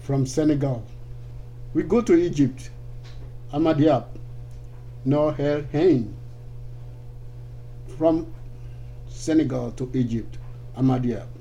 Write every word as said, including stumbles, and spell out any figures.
from Senegal. We go to Egypt, Ahmadiab, Noor El Hein. From Senegal to Egypt, Ahmadiab.